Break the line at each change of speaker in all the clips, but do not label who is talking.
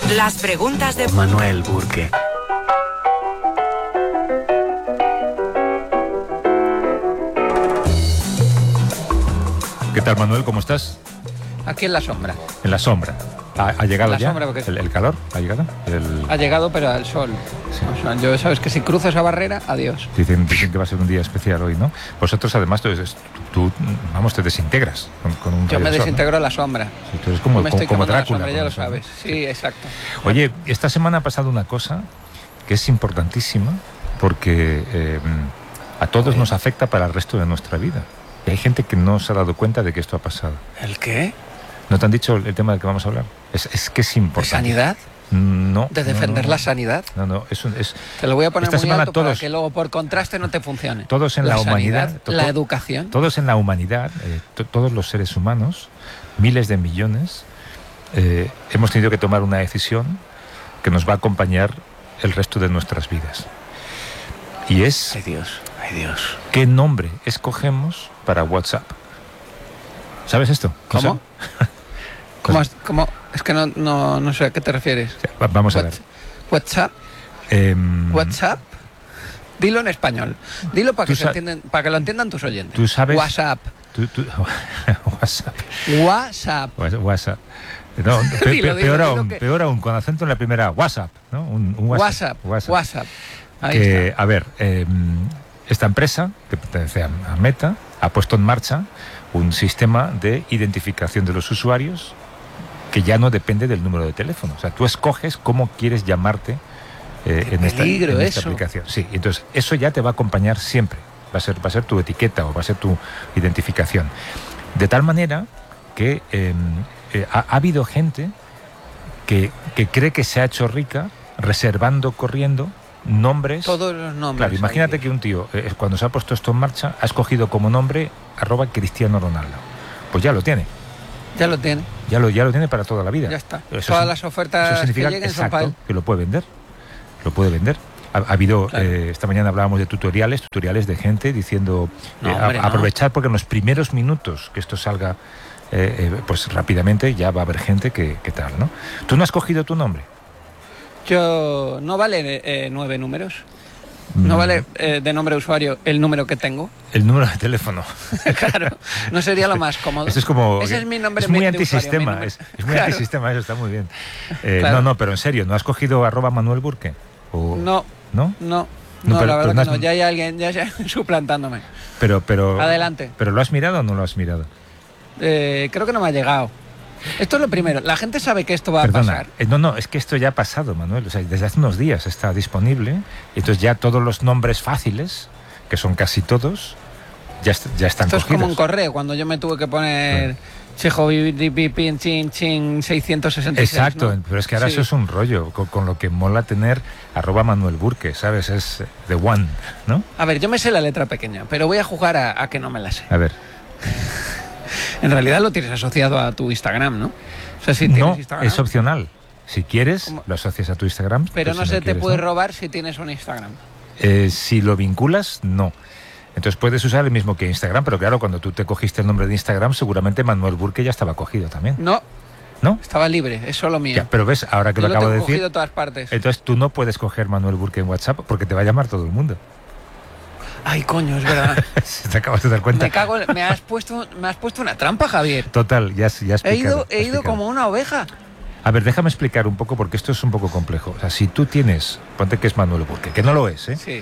Las preguntas de
Manuel Burke.
¿Qué tal, Manuel? ¿Cómo estás?
Aquí en la sombra.
En la sombra. ¿Ha llegado
La
ya?
sombra, porque
¿El calor? ¿Ha llegado?
Ha llegado, pero al sol.
Sí.
O sea, yo sabes que si cruzo esa barrera, adiós.
Dicen que va a ser un día especial hoy, ¿no? Vosotros, además, tú vamos, te desintegras con un
Yo
rayo
me
de sol,
desintegro
¿no?
a la sombra.
Sí, tú eres como,
Yo me estoy
como
quemando a la
Drácula.
sombra, ya
con
lo
eso, ¿no?
sabes. Sí, exacto.
Oye, esta semana ha pasado una cosa que es importantísima porque a todos nos afecta para el resto de nuestra vida. Y hay gente que no se ha dado cuenta de que esto ha pasado.
¿El qué?
¿No te han dicho el tema del que vamos a hablar? Es que es
¿De
importante.
sanidad?
No.
¿De defender
no.
la sanidad?
No, es
Te lo voy a poner
esta
muy
semana
alto para
todos-
que luego por contraste no te funcione.
Todos en la humanidad,
sanidad, la educación.
todos en la humanidad, todos los seres humanos, miles de millones, hemos tenido que tomar una decisión que nos va a acompañar el resto de nuestras vidas. Y es
Ay Dios, ay Dios.
qué nombre escogemos para WhatsApp. ¿Sabes esto?
¿Cómo? ¿Cómo? Es que no sé a qué te refieres.
Vamos a ver.
WhatsApp. WhatsApp. Dilo en español. Dilo para
Tú
para que lo entiendan tus oyentes.
Tú sabes.
WhatsApp.
WhatsApp.
WhatsApp.
WhatsApp. No,
Dilo,
peor aún, con acento en la primera, WhatsApp, ¿no? Un WhatsApp.
WhatsApp. Ahí
Que,
está.
a ver, esta empresa, que pertenece a Meta, ha puesto en marcha un sistema de identificación de los usuarios que ya no depende del número de teléfono. O sea, tú escoges cómo quieres llamarte en esta aplicación. Sí, entonces eso ya te va a acompañar siempre. Va a ser tu etiqueta o va a ser tu identificación. De tal manera que ha habido gente que cree que se ha hecho rica reservando, corriendo nombres.
Todos los nombres.
Claro, imagínate que un tío, cuando se ha puesto esto en marcha, ha escogido como nombre @Cristiano Ronaldo. Pues ya lo tiene.
Ya lo tiene.
Ya lo tiene para toda la vida.
Ya está.
Eso
Todas las ofertas
eso significa
que lleguen son para él.
que lo puede vender. Lo puede vender. Ha habido,
Claro.
esta mañana hablábamos de tutoriales de gente diciendo
No, hombre, no.
aprovechar porque en los primeros minutos que esto salga pues rápidamente ya va a haber gente que tal, ¿no? ¿Tú no has cogido tu nombre?
Yo no vale 9 números. No vale de nombre de usuario el número que tengo.
El número de teléfono.
Claro, no sería lo más cómodo.
Eso es como...
Ese es mi nombre.
Es muy
de
antisistema.
usuario,
Es muy
Claro.
antisistema, eso está muy bien.
Claro.
No, pero en serio, ¿no has cogido @Manuel Burke? ¿O,
No,
¿no?
no.
No,
No,
pero-
la
pero
verdad
no
que no.
has-
Ya hay alguien suplantándome.
Pero...
Adelante.
¿Pero lo has mirado o no lo has mirado?
Creo que no me ha llegado. Esto es lo primero. La gente sabe que esto va a
Perdona,
pasar.
no, es que esto ya ha pasado, Manuel. O sea, desde hace unos días está disponible. Y entonces ya todos los nombres fáciles, que son casi todos, ya están
Esto es
cogidos.
como un correo, cuando yo me tuve que poner Chejo Chin 666.
Exacto,
¿no?
pero es que ahora
Sí.
eso es un rollo, con lo que mola tener @Manuel Burke, ¿sabes? Es the one, ¿no?
A ver, yo me sé la letra pequeña, pero voy a jugar a que no me la sé.
A ver.
En realidad lo tienes asociado a tu Instagram, ¿no? O sea, si tienes
No,
Instagram.
es opcional. Si quieres,
¿Cómo?
lo asocias a tu Instagram.
Pero no
si
se te
quieres,
puede
¿no?
robar si tienes un Instagram.
Si lo vinculas, no. Entonces puedes usar el mismo que Instagram, pero claro, cuando tú te cogiste el nombre de Instagram, seguramente Manuel Burke ya estaba cogido también.
No,
¿No?
estaba libre, es solo mío.
Ya, pero ves, ahora que
Yo
lo acabo de
tengo
decir,
cogido todas partes.
entonces tú no puedes coger Manuel Burke en WhatsApp porque te va a llamar todo el mundo.
Ay, coño, es verdad.
¿Te acabas de dar cuenta?
Me cago, me has puesto una trampa, Javier.
Total, ya has
He
explicado.
ido como una oveja.
A ver, déjame explicar un poco porque esto es un poco complejo. O sea, si tú tienes, ponte que es Manuel Burke, que no lo es,
Sí.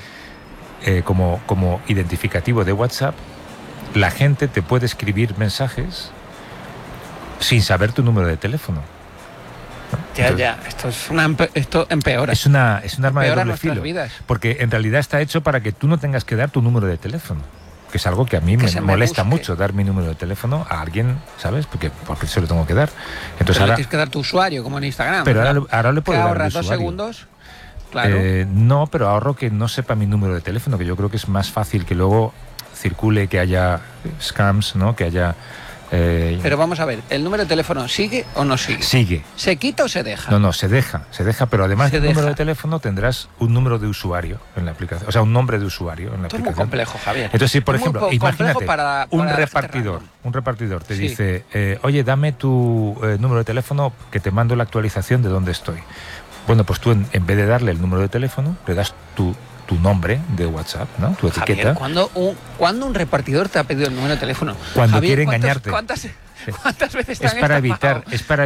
como identificativo de WhatsApp, la gente te puede escribir mensajes sin saber tu número de teléfono.
Ya,
Entonces,
ya. Esto empeora.
Es un arma de
Empeora
doble
nuestras
filo.
vidas.
Porque en realidad está hecho para que tú no tengas que dar tu número de teléfono. Que es algo que a mí
Que
me
se me
molesta
busque.
mucho, dar mi número de teléfono a alguien, ¿sabes? Porque se lo tengo que dar. Entonces
Pero le
ahora,
tienes que dar tu usuario, como en Instagram.
pero
¿verdad?
ahora le
¿Qué
puedo dar el
ahorras? ¿2
usuario.
segundos? Claro.
No, pero ahorro que no sepa mi número de teléfono, que yo creo que es más fácil que luego circule, que haya scams, ¿no? Que haya
Pero vamos a ver, ¿el número de teléfono sigue o no sigue?
Sigue.
¿Se quita o se deja?
No, se deja, pero además
Se
del número
deja.
de teléfono tendrás un número de usuario en la aplicación, o sea, un nombre de usuario en la
Esto es muy
aplicación.
complejo, Javier.
Entonces, si por
Es muy
ejemplo,
complejo
imagínate,
para
un
este
repartidor te
Sí.
dice, oye, dame tu número de teléfono que te mando la actualización de dónde estoy. Bueno, pues tú en vez de darle el número de teléfono, le das tu nombre de WhatsApp, ¿no? Tu etiqueta.
Javier, ¿cuándo un repartidor te ha pedido el número de teléfono?
Cuando
Javier,
quiere
¿cuántas-
engañarte.
¿Cuántas veces te
Es
han
para
estafado?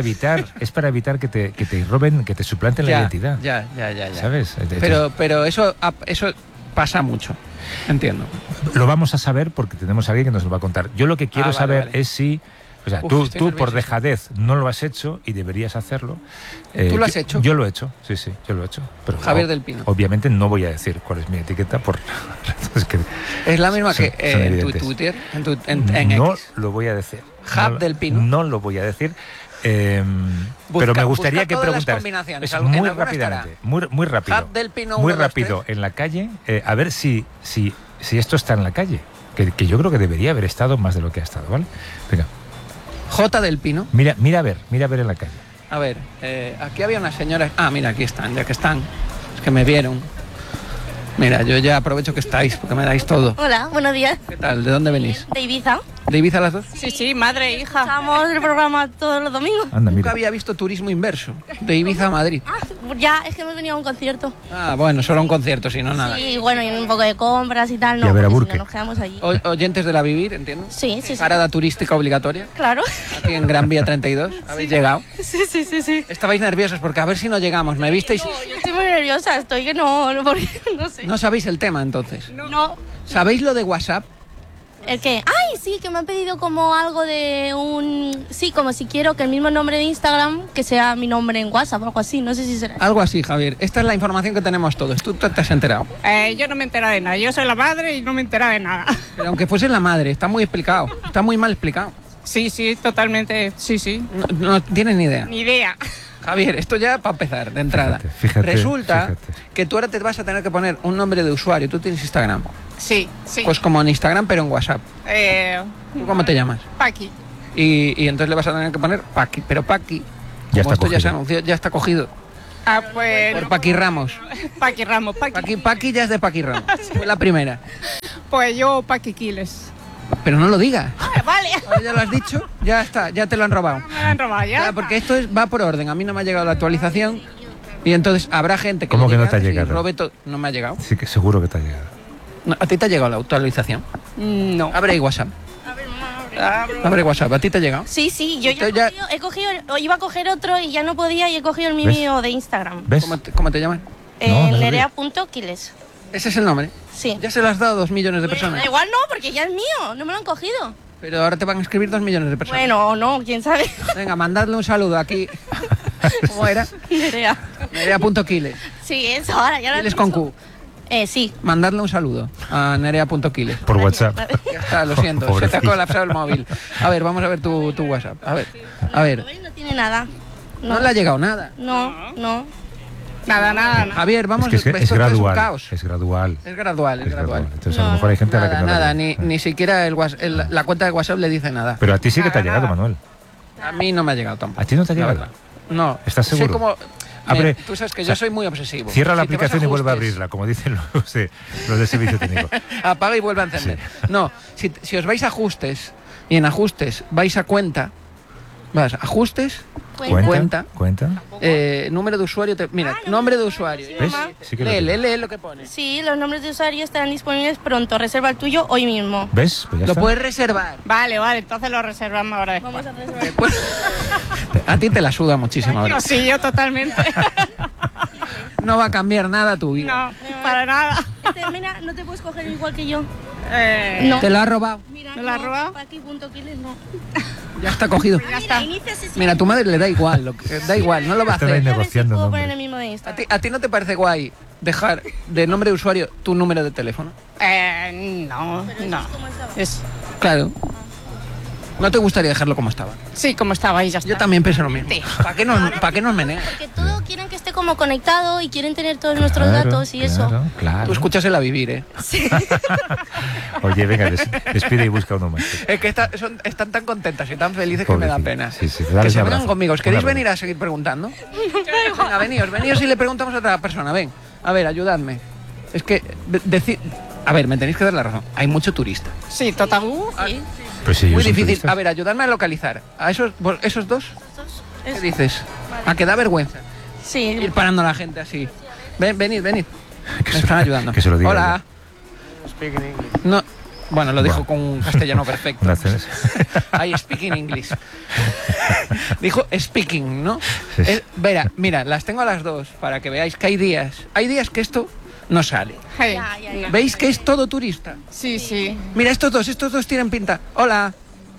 evitar que te roben, que te suplanten la identidad.
Ya.
¿Sabes?
Pero eso pasa mucho. Entiendo.
Lo vamos a saber porque tenemos a alguien que nos lo va a contar. Yo lo que quiero
Vale,
saber
vale.
es si... O sea,
Uf,
tú
estoy
por
nerviosísimo.
dejadez no lo has hecho y deberías hacerlo.
¿Tú lo has hecho?
Yo lo he hecho, sí, yo lo he hecho. Pero
Javier del Pino.
Obviamente no voy a decir cuál es mi etiqueta por razones que
Es la misma
son-
que
son
en tu
evidentes.
Twitter, en
no
X.
lo voy a decir.
Hub del Pino.
No lo voy a decir. Pero me gustaría
busca
que
todas las
preguntaras.
combinaciones.
Es
En
muy
alguna
rápidamente, muy rápido.
Hub del Pino
muy
1, 2,
rápido en la calle. A ver si esto está en la calle. Que yo creo que debería haber estado más de lo que ha estado, ¿vale? Venga,
J del Pino.
mira a ver en la calle.
A ver, aquí había unas señoras. Ah, mira, aquí están, ya que están. Es que me vieron. Mira, yo ya aprovecho que estáis, porque me dais todo.
Hola, buenos días.
¿Qué tal? ¿De dónde venís?
De Ibiza.
¿De Ibiza las dos?
Sí, madre e hija.
Estamos el programa todos los domingos.
Anda,
Nunca
mira.
había visto turismo inverso. De Ibiza a Madrid.
Ya, es que hemos venido a un concierto.
Ah, bueno, solo un concierto, si no nada.
Y bueno, y un poco de compras y tal.
Y
No,
a ver a
porque si
Burke.
no nos quedamos allí.
Oyentes de la Vivir, entiendo.
Sí.
Parada turística obligatoria.
Claro.
Aquí en Gran Vía 32. ¿Habéis llegado?
Sí.
Estabais nerviosos porque a ver si no llegamos. ¿Me visteis?
Yo estoy muy nerviosa, estoy que no, porque no sé.
No sabéis el tema entonces.
No.
¿Sabéis lo de WhatsApp?
¿El qué? Ay, sí, que me han pedido como algo de un... Sí, como si quiero que el mismo nombre de Instagram, que sea mi nombre en WhatsApp o algo así, no sé si será.
Algo así, Javier. Esta es la información que tenemos todos. Tú te has enterado.
Yo no me he enterado de nada. Yo soy la madre y no me he enterado de nada.
Pero aunque fuese la madre, está muy explicado. Está muy mal explicado.
Sí, totalmente. Sí.
No tienes ni idea.
Ni idea.
Javier, esto ya para empezar, de entrada.
Fíjate,
Resulta
fíjate.
que tú ahora te vas a tener que poner un nombre de usuario. Tú tienes Instagram.
Sí.
Pues como en Instagram, pero en WhatsApp. ¿Tú cómo te llamas?
Paqui.
Y entonces le vas a tener que poner Paqui. Pero Paqui,
Ya
como
está
esto ya se
cogido.
anunció, ya está cogido.
Ah, pues...
Por Paqui Ramos.
Paqui Ramos, Paqui.
Paqui ya es de Paqui Ramos. Fue la primera.
Pues yo Paqui Quiles.
Pero no lo digas.
Vale.
Ahora ya lo has dicho, ya está, ya te lo han robado.
Me la han robado ya.
Claro, porque esto va por orden. A mí no me ha llegado la actualización y entonces habrá gente que
¿Cómo
le
que no
llega
te ha
y
llegado?
robe todo. No me ha llegado.
Sí que seguro que te ha llegado.
No, ¿a ti te ha llegado la actualización?
No.
Abre ahí WhatsApp. Abre WhatsApp. ¿A ti te ha llegado?
Sí, yo ya
Entonces
he cogido, o iba a coger otro y ya no podía y he cogido el mío de Instagram.
¿Ves?
¿Cómo te llaman?
No, no lo
Nerea.quiles.
Ese es el nombre.
Sí.
Ya se lo has dado a 2 millones de personas.
Igual no, porque ya es mío, no me lo han cogido.
Pero ahora te van a escribir 2 millones de personas.
Bueno, o no, quién sabe.
Venga, mandadle un saludo aquí. ¿Cómo era?
Nerea.
Nerea.quiles.
Sí, eso ahora, ya lo
Quiles
he
con
dicho.
Q.
Sí.
Mandadle un saludo a Nerea.quiles.
Por WhatsApp.
Ya está, lo siento, se te ha
Pobrecilla.
colapsado el móvil. A ver, vamos a ver tu WhatsApp. A ver.
No tiene nada.
No le ha llegado nada.
No.
Nada.
Javier, vamos
Es que es
esto es un
gradual.
caos.
Es gradual.
Es gradual.
Entonces a lo mejor hay gente a la que no le
Nada,
llega.
ni siquiera la cuenta de WhatsApp le dice nada.
Pero a ti sí que te ha llegado, Manuel.
A mí no me ha llegado tampoco.
¿A ti no te ha
la
llegado?
verdad. No.
¿Estás
Sé
seguro?
cómo-
Abre-
tú sabes que
o sea,
yo soy muy obsesivo.
Cierra la
Si te vas
aplicación y vuelve a
ajustes,
abrirla, como dicen los de servicio técnico.
Apaga y vuelve a encender. No, si os vais a ajustes y en ajustes vais a cuenta, vas a ajustes,
Cuenta.
Cuenta. Número de usuario. Mira, nombre de usuario.
¿Ves?
mamá.
Sí que lo tengo.
Lee lo que pone.
Sí, los nombres de usuario estarán disponibles pronto. Reserva el tuyo hoy mismo.
¿Ves? Pues ya
Lo
está.
puedes reservar.
Vale, entonces lo reservamos ahora después.
Vamos a reservar.
Después- a ti te la suda muchísimo ahora.
Yo sí, yo totalmente.
No va a cambiar nada tu vida.
No, para nada.
Mira, no te puedes coger igual que yo.
No.
Te lo ha robado.
Mira,
¿Me lo has robado?
Paqui.quiles no.
Ya está cogido.
Ya está.
Inicia sesión.
Mira, a tu madre le da igual. Da igual, no lo va a
Están ahí
hacer.
A ver si
negociando
puedo poner
nombres.
el mismo de
¿A
Instagram.
ti no te parece guay dejar de nombre de usuario tu número de teléfono?
No.
¿Cómo estaba?
Es...
Claro. ¿No te gustaría dejarlo como estaba?
Sí, como estaba ahí, ya está.
Yo también pienso lo mismo.
Sí.
¿Para qué nos meneas?
Porque todo quieren que esté como conectado y quieren tener todos nuestros datos y eso.
Claro.
Tú escuchas el a vivir, ¿eh?
Oye, venga, despide y busca uno más.
Es que están tan contentas y tan felices que me da pena.
Sí, sí,
que se vengan conmigo. ¿Os queréis venir a seguir preguntando? Venga, veníos y le preguntamos a otra persona. Ven, a ver, ayudadme. Es que a ver, me tenéis que dar la razón. Hay mucho turista.
Sí, total.
Sí.
Pues sí,
Muy
son
difícil.
turistas.
A ver, ayudadme a localizar. ¿A esos dos? ¿Qué dices? A que da vergüenza
Sí.
ir parando a la gente así. Venid. Me están ayudando.
Que se lo diga
Hola. No. Bueno, lo dijo con un castellano perfecto.
Gracias.
I speaking English. Dijo speaking, ¿no?
Sí.
Mira, las tengo a las dos para que veáis que hay días que esto no sale.
Hey.
Ya.
¿Veis que es todo turista?
Sí.
Mira, estos dos tienen pinta. Hola.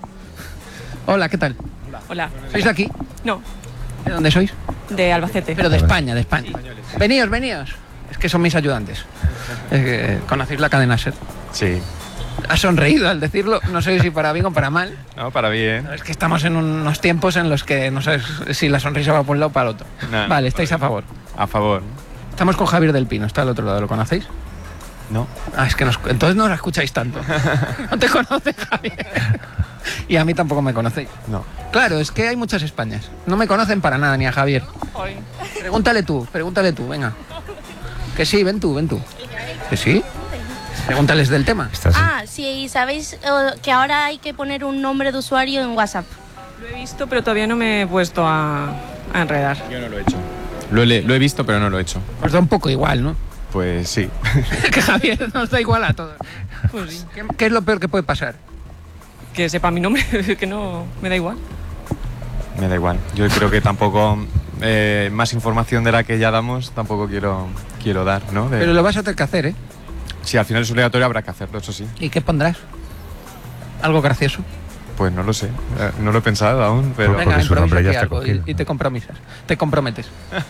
Hola, ¿qué tal?
Hola.
¿Sois de aquí?
No,
¿De dónde sois?
de Albacete.
Pero de España. Veníos. Es que son mis ayudantes. Es que conocéis la cadena SER.
Sí.
Has sonreído al decirlo, no sé si para bien o para mal.
No, para bien.
Es que estamos en unos tiempos en los que no sabes si la sonrisa va por un lado o para el otro.
No,
Vale, estáis a favor.
A favor.
Estamos con Javier del Pino, está al otro lado, ¿lo conocéis?
No.
Ah, es que entonces no la escucháis tanto. No te conoces, Javier. Y a mí tampoco me conocéis.
No.
Claro, es que hay muchas Españas. No me conocen para nada, ni a Javier. Pregúntale tú, venga. Que sí, ven tú. ¿Que sí? Pregúntales del tema.
Sí, ¿sabéis que ahora hay que poner un nombre de usuario en WhatsApp?
Lo he visto, pero todavía no me he puesto a enredar.
Yo no lo he hecho. Lo he visto, pero no lo he hecho.
Os da un poco igual, ¿no?
Pues sí.
Que Javier nos da igual a todos.
Pues sí.
¿Qué es lo peor que puede pasar?
Que sepa mi nombre, que no me da igual.
Me da igual. Yo creo que tampoco más información de la que ya damos tampoco quiero dar, ¿no?
Pero lo vas a tener que hacer, ¿eh?
Si al final es obligatorio habrá que hacerlo, eso sí.
¿Y qué pondrás? ¿Algo gracioso?
Pues no lo sé. No lo he pensado aún, pero
Venga. Porque su nombre ya
aquí
está
algo
cogido.
y te comprometes.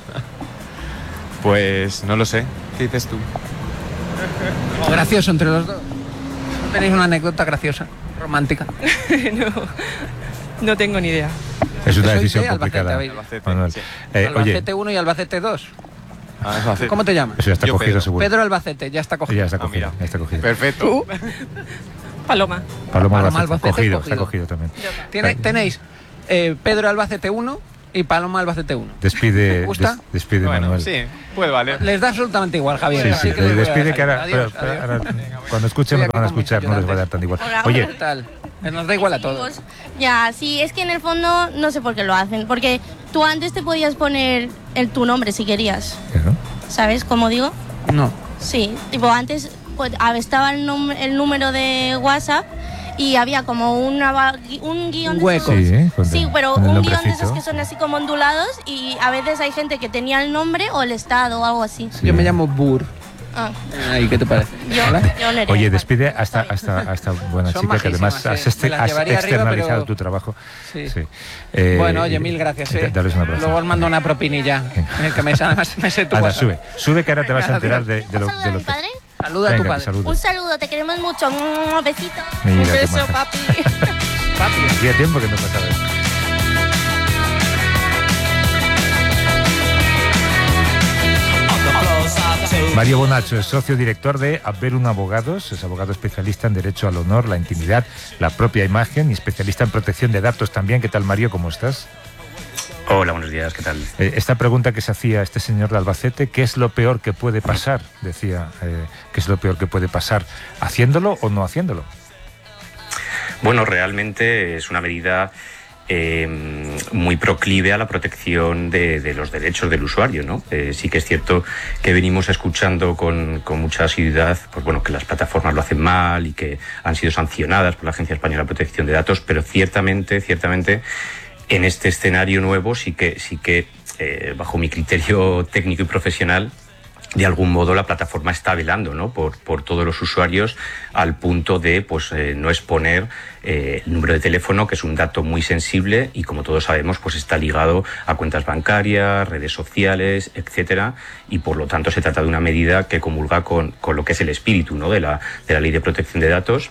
pues no lo sé. ¿Qué dices tú?
Gracioso entre los dos. ¿No tenéis una anécdota graciosa, romántica?
No tengo ni idea.
Es una
Sois
decisión
de Albacete,
complicada.
¿habéis?
Albacete,
Manuel.
sí.
Oye,
Albacete 1 y Albacete 2.
Albacete.
¿Cómo te llamas?
eso ya está
Yo,
cogido
Pedro.
seguro.
Pedro Albacete, ya está cogido.
Ya está
Ah,
cogido.
mira.
Ya está cogido.
Perfecto.
Paloma.
Paloma
Paloma
Albacete,
Albacete,
está cogido también.
Tenéis Pedro Albacete 1 y Paloma Albacete 1.
Despide,
¿Te gusta?
despide
Bueno,
Manuel.
sí, puede valer.
Les da absolutamente igual, Javier.
Sí,
así
sí,
que les voy a
despide
dejar.
que ahora,
Adiós,
pero
adiós.
ahora, cuando escuchen
Estoy
lo que van a
aquí con mis
escuchar no les va a dar
ayudantes.
tan igual.
Hola,
Oye,
¿Qué tal? Nos da igual a todos.
Ya, sí, es que en el fondo no sé por qué lo hacen. Porque tú antes te podías poner tu nombre si querías.
¿no?
¿Sabes cómo digo?
No.
Sí, tipo antes pues, estaba el número de WhatsApp y había como un guión de
hueco.
esos-
Sí, con
Sí,
el-
pero
con el
un guión de esos
nombrecito.
que son así como ondulados y a veces hay gente que tenía el nombre o el estado o algo así.
Sí.
Yo me llamo Bur.
Ah,
Ay, ¿qué te parece?
yo Nerea,
Oye,
igual.
despide a
Está
esta buena
Son
chica que además
majísimas,
has,
me las llevaría arriba,
externalizado
pero-
tu trabajo.
Sí.
Sí.
Bueno, oye, mil gracias.
Darles un abrazo.
Luego os mando una propinilla. Que me sé tu
Anda,
WhatsApp.
sube que ahora te vas a
Venga,
enterar de
¿Un
lo
saludo a mi
que...
padre?
Saluda a tu
Venga,
padre.
saludos.
Un saludo, te queremos mucho. Besito.
Mira,
Un
qué
beso,
maja.
papi.
Papi.
Hacía tiempo que no pasaba eso. Mario Bonacho es socio director de Adverum Abogados, es abogado especialista en derecho al honor, la intimidad, la propia imagen y especialista en protección de datos también. ¿Qué tal, Mario? ¿Cómo estás?
Hola, buenos días, ¿qué tal?
Esta pregunta que se hacía este señor de Albacete, ¿qué es lo peor que puede pasar? Decía, ¿qué es lo peor que puede pasar? ¿Haciéndolo o no haciéndolo?
Bueno, realmente es una medida muy proclive a la protección de los derechos del usuario, ¿no? Sí que es cierto que venimos escuchando con mucha asiduidad, pues bueno, que las plataformas lo hacen mal y que han sido sancionadas por la Agencia Española de Protección de Datos, pero ciertamente en este escenario nuevo sí que bajo mi criterio técnico y profesional, de algún modo la plataforma está velando, ¿no? por todos los usuarios al punto de no exponer el número de teléfono, que es un dato muy sensible y, como todos sabemos, pues está ligado a cuentas bancarias, redes sociales, etcétera, y por lo tanto se trata de una medida que comulga con lo que es el espíritu, ¿no? de la Ley de Protección de Datos.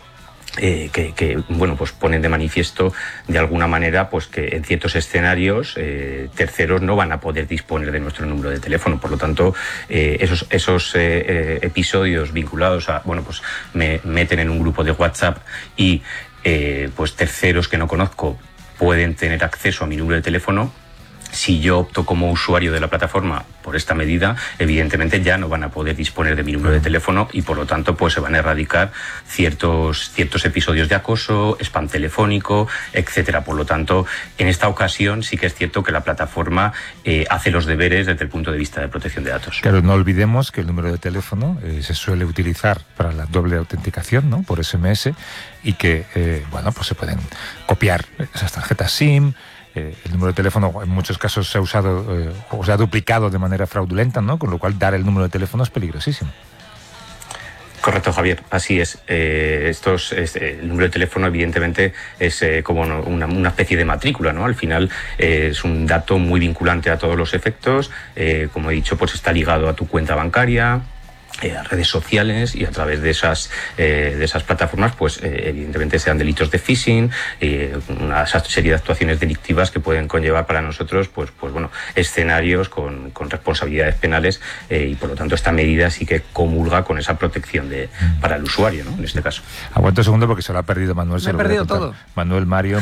bueno, pues ponen de manifiesto de alguna manera pues que en ciertos escenarios terceros no van a poder disponer de nuestro número de teléfono. Por lo tanto, esos episodios vinculados a, bueno, pues me meten en un grupo de WhatsApp y pues terceros que no conozco pueden tener acceso a mi número de teléfono. Si yo opto como usuario de la plataforma por esta medida, evidentemente ya no van a poder disponer de mi número de teléfono y por lo tanto pues se van a erradicar ciertos episodios de acoso, spam telefónico, etcétera. Por lo tanto, en esta ocasión sí que es cierto que la plataforma hace los deberes desde el punto de vista de protección de datos.
Claro, no olvidemos que el número de teléfono se suele utilizar para la doble autenticación, ¿no?, por SMS, y que bueno, pues se pueden copiar esas tarjetas SIM. El número de teléfono en muchos casos se ha usado o se ha duplicado de manera fraudulenta, ¿no?, con lo cual dar el número de teléfono es peligrosísimo.
Correcto, Javier, así es. El número de teléfono evidentemente es como una especie de matrícula, ¿no? Al final es un dato muy vinculante a todos los efectos. Como he dicho, pues está ligado a tu cuenta bancaria, a redes sociales, y a través de esas plataformas pues evidentemente sean delitos de phishing, una serie de actuaciones delictivas que pueden conllevar para nosotros pues bueno, escenarios con responsabilidades penales, y por lo tanto esta medida sí que comulga con esa protección para el usuario, ¿no?, en este caso.
Aguanta un segundo porque se lo ha perdido Manuel.
Me he perdido todo.
Mario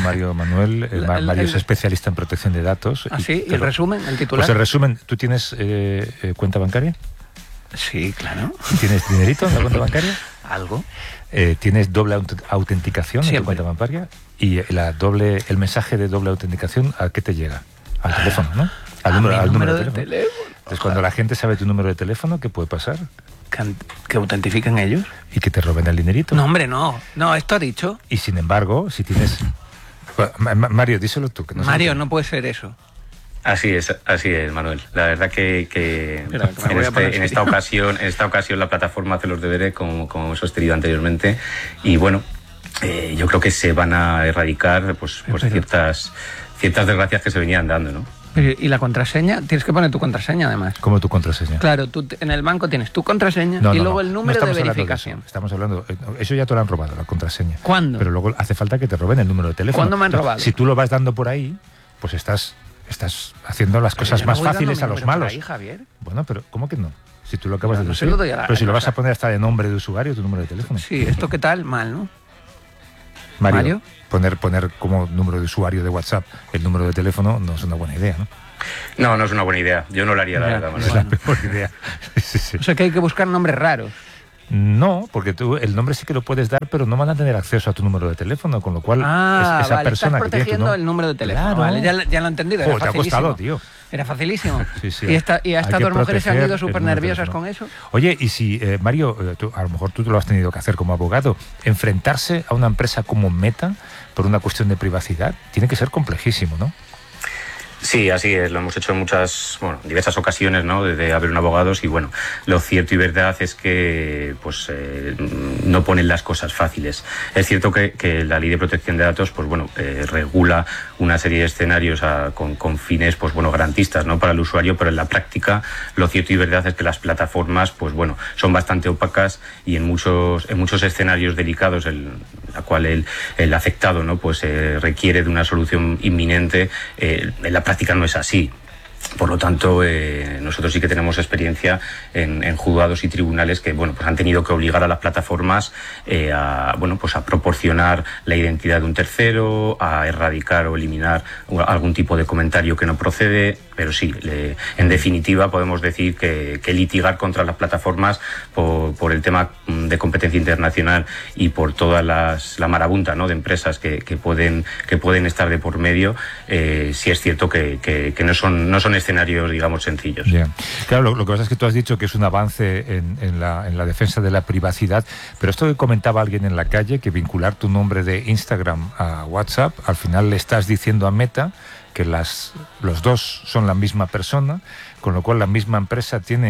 es especialista en protección de datos.
¿Ah, sí? ¿Y el resumen, el titular?
Pues el resumen, ¿tú tienes cuenta bancaria?
Sí, claro.
¿Tienes dinerito en la cuenta bancaria?
¿Algo?
¿Tienes doble autenticación en tu cuenta bancaria? ¿Y el mensaje de doble autenticación a qué te llega? Al teléfono, ¿no? Al número de teléfono. Entonces, cuando la gente sabe tu número de teléfono, ¿qué puede pasar?
¿Que autentifican ellos?
¿Y que te roben el dinerito?
No, hombre, no. No, esto ha dicho.
Y sin embargo, si tienes... Mario, díselo tú. Que no
Mario, no puede ser eso.
Así es, Manuel. La verdad que en esta ocasión la plataforma hace los deberes, como hemos sostenido anteriormente, y bueno, yo creo que se van a erradicar pues ciertas desgracias que se venían dando, ¿no?
¿Y la contraseña? Tienes que poner tu contraseña, además.
¿Cómo tu contraseña?
Claro, tú en el banco tienes tu contraseña y luego el número de verificación.
Estamos hablando... Eso ya te lo han robado, la contraseña.
¿Cuándo?
Pero luego hace falta que te roben el número de teléfono.
¿Cuándo me han robado?
Si tú lo vas dando por ahí, pues estás haciendo las cosas más fáciles a los malos.
Ahí, Javier.
bueno, pero ¿cómo que no? Si tú lo acabas de decir.
Se lo doy a
pero si lo vas a poner hasta de nombre de usuario, tu número de teléfono.
Sí, esto qué tal, mal, ¿no?
Mario. Poner como número de usuario de WhatsApp el número de teléfono no es una buena idea, ¿no?
No es una buena idea. Yo no lo haría, la verdad, Manuel.
Es la peor idea. Sí.
O sea que hay que buscar nombres raros.
No, porque tú el nombre sí que lo puedes dar, pero no van a tener acceso a tu número de teléfono, con lo cual esa persona
estás protegiendo el número de teléfono. Claro. Vale, ya lo he entendido. Era
te ha costado, tío.
Era facilísimo.
Sí.
Y a estas dos mujeres se han ido súper nerviosas con eso.
Oye, y si, Mario, a lo mejor tú te lo has tenido que hacer como abogado, enfrentarse a una empresa como Meta por una cuestión de privacidad tiene que ser complejísimo, ¿no?
Sí, así es, lo hemos hecho en diversas ocasiones, ¿no?, de haber un abogados, y bueno, lo cierto y verdad es que pues no ponen las cosas fáciles. Es cierto que la Ley de Protección de Datos pues bueno, regula una serie de escenarios con fines pues bueno, garantistas, ¿no?, para el usuario, pero en la práctica lo cierto y verdad es que las plataformas pues bueno, son bastante opacas, y en muchos escenarios delicados la cual el afectado, ¿no?, pues requiere de una solución inminente. En la práctica no es así. Por lo tanto, nosotros sí que tenemos experiencia en juzgados y tribunales que bueno, pues han tenido que obligar a las plataformas a proporcionar la identidad de un tercero, a erradicar o eliminar algún tipo de comentario que no procede. Pero sí, en definitiva podemos decir que litigar contra las plataformas por el tema de competencia internacional y por toda la marabunta, ¿no?, de empresas que pueden estar de por medio, sí es cierto que no son escenarios, digamos, sencillos.
Yeah. Claro, lo que pasa es que tú has dicho que es un avance en la defensa de la privacidad, pero esto que comentaba alguien en la calle, que vincular tu nombre de Instagram a WhatsApp, al final le estás diciendo a Meta que los dos son la misma persona, con lo cual la misma empresa tiene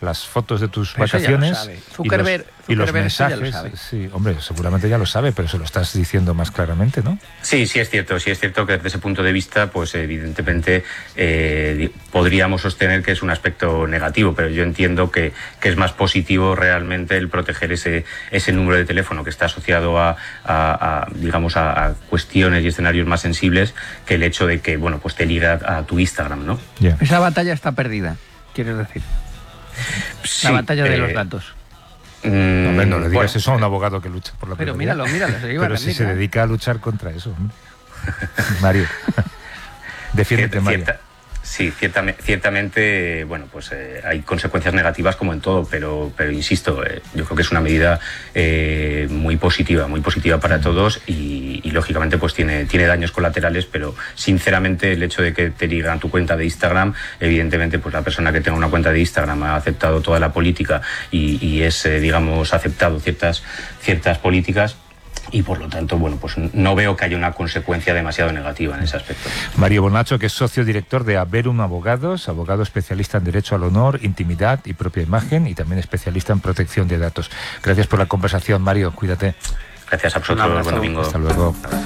las fotos de tus
Pero eso ya lo
vacaciones
sabe.
y los
Zuckerberg eso ya lo
mensajes.
sabe.
Sí, hombre, seguramente ya lo sabe, pero se lo estás diciendo más claramente, ¿no?
Sí, sí es cierto que desde ese punto de vista, pues evidentemente podríamos sostener que es un aspecto negativo, pero yo entiendo que es más positivo realmente el proteger ese número de teléfono que está asociado a cuestiones y escenarios más sensibles que el hecho de que, bueno, pues te liga a tu Instagram, ¿no?
Yeah.
Esa batalla está perdida, quieres decir.
Sí,
La batalla de los datos.
Hombre, no le digas
bueno,
eso a un abogado que lucha por la
Pero
privacidad.
míralo, se iba a
Pero si
rendir,
se
¿no?
dedica a luchar contra eso. Hombre. Mario, defiéndete, Mario.
Ciertamente, bueno, pues hay consecuencias negativas como en todo, pero insisto, yo creo que es una medida muy positiva para todos y lógicamente pues tiene daños colaterales, pero sinceramente el hecho de que te ligan tu cuenta de Instagram, evidentemente pues la persona que tenga una cuenta de Instagram ha aceptado toda la política y es, digamos, aceptado ciertas políticas. Y por lo tanto, bueno, pues no veo que haya una consecuencia demasiado negativa en ese aspecto.
Mario Bonacho, que es socio director de Averum Abogados, abogado especialista en Derecho al Honor, Intimidad y Propia Imagen y también especialista en protección de datos. Gracias por la conversación, Mario. Cuídate.
Gracias a vosotros. Buen domingo.
Hasta luego.